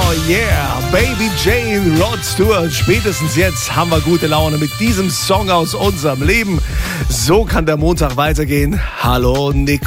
yeah, Baby Jane, Rod Stewart. Spätestens jetzt haben wir gute Laune mit diesem Song aus unserem Leben. So kann der Montag weitergehen. Hallo, Nico.